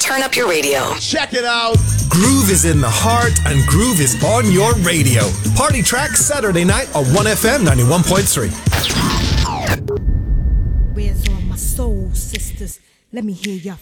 turn up your radio. Check it out. Groove is in the heart and groove is on your radio. Party Track Saturday night on 1FM 91.3. Where's all my soul sisters? Let me hear ya